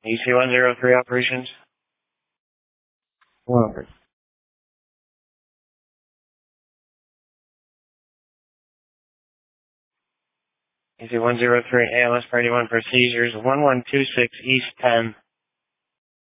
EC-103 operations. Well, EC-103 ALS Party 1 for seizures 1126 East 10.